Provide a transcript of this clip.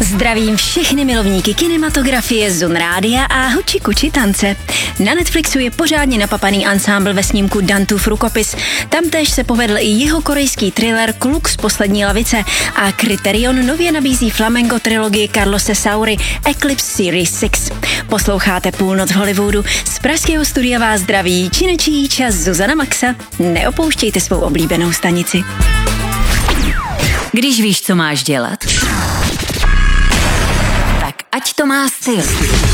Zdravím všechny milovníky kinematografie, Zun rádia a huči kuči tance. Na Netflixu je pořádně napapaný ansámbl ve snímku Dantův rukopis. Tamtéž se povedl i jeho korejský thriller Kluk z poslední lavice a Criterion nově nabízí flamenco trilogii Carlose Saury Eclipse Series 6. Posloucháte Půlnoc v Hollywoodu. Z pražského studia vás zdraví činečí čas Zuzana Maxa. Neopouštějte svou oblíbenou stanici. Když víš, co máš dělat, tak ať to má styl.